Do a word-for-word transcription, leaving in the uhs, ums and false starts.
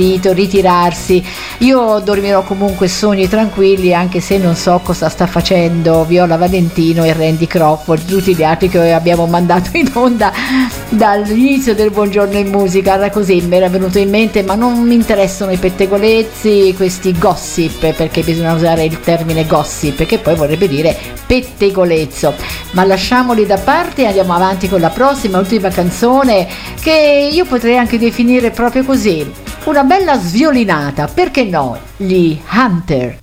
ritirarsi. Io dormirò comunque sogni tranquilli, anche se non so cosa sta facendo Viola Valentino e Randy Crawford, tutti gli altri che abbiamo mandato in onda dall'inizio del Buongiorno in Musica. Era così, mi era venuto in mente, ma non mi interessano i pettegolezzi, questi gossip, perché bisogna usare il termine gossip, che poi vorrebbe dire pettegolezzo. Ma lasciamoli da parte e andiamo avanti con la prossima, ultima canzone, che io potrei anche definire proprio così, una bella sviolinata, perché no? Gli Hunter.